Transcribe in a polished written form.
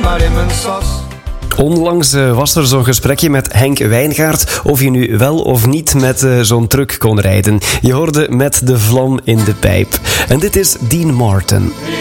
maar in mijn sas. Onlangs was er zo'n gesprekje met Henk Wijngaard of je nu wel of niet met zo'n truck kon rijden. Je hoorde Met de vlam in de pijp. En dit is Dean Martin.